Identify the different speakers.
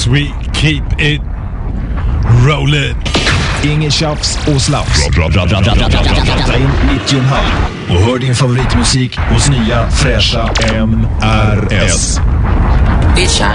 Speaker 1: 'cause we keep it rolling.
Speaker 2: Ingen tjafs och slaps. Dra in mitt i en hall och hör din favoritmusik hos nya fräscha MRS.